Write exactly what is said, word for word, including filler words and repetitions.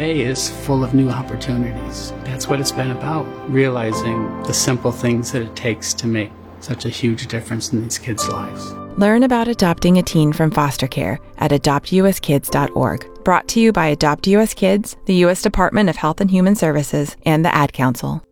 day is full of new opportunities. That's what it's been about, realizing the simple things that it takes to make such a huge difference in these kids' lives. Learn about adopting a teen from foster care at adopt u s kids dot org. Brought to you by Adopt U S Kids, the U S Department of Health and Human Services, and the Ad Council.